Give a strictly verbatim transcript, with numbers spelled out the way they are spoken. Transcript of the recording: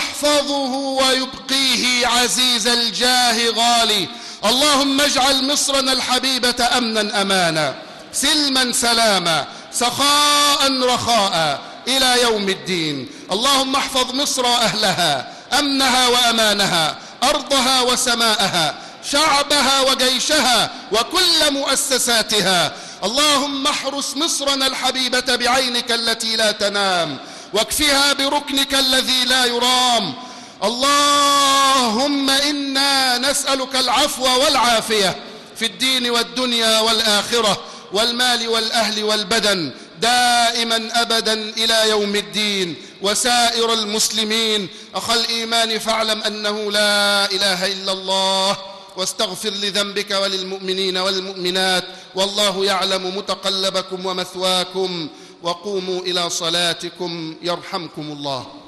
يحفظه ويبقيه عزيز الجاه غالي. اللهم اجعل مصرنا الحبيبة أمنا أمانا، سلما سلاما، سخاء رخاء إلى يوم الدين. اللهم احفظ مصر وأهلها، أمنها وأمانها، أرضها وسماءها، شعبها وجيشها وكل مؤسساتها. اللهم احرس مصرنا الحبيبة بعينك التي لا تنام، واكفها بركنك الذي لا يرام. اللهم إنا نسألك العفو والعافية في الدين والدنيا والآخرة، والمال والأهل والبدن، دائما أبدا إلى يوم الدين. وسائر المسلمين أخا الإيمان فاعلم أنه لا إله إلا الله، واستغفر لذنبك وللمؤمنين والمؤمنات، والله يعلم متقلبكم ومثواكم. وقوموا إلى صلاتكم يرحمكم الله.